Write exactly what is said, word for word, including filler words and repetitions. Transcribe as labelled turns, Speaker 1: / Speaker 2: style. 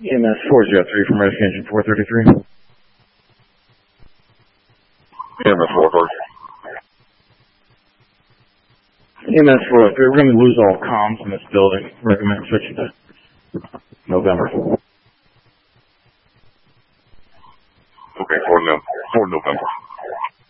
Speaker 1: E M S four zero three from Rescue Engine four thirty-three.
Speaker 2: E M S four thirty.
Speaker 1: E M S four oh three, we're going to lose all comms in this building. Recommend switching to November.
Speaker 2: Okay, for, no, for November.